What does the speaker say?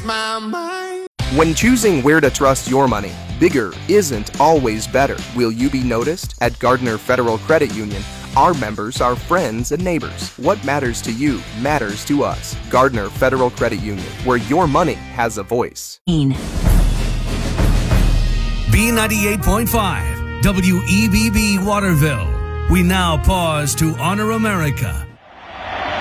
my mind. When choosing where to trust your money, bigger isn't always better. Will you be noticed? At Gardner Federal Credit Union, our members are friends and neighbors. What matters to you matters to us. Gardner Federal Credit Union, where your money has a voice. B98.5, WEBB Waterville. We now pause to honor America